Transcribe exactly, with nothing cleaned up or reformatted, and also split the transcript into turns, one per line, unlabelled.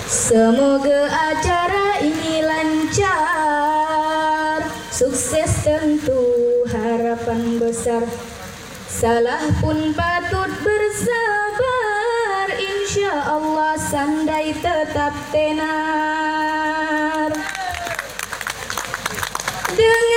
Semoga acara ini lancar, sukses tentu harapan besar. Salah pun patut bersabar, insya Allah sandai tetap tenar. Dengan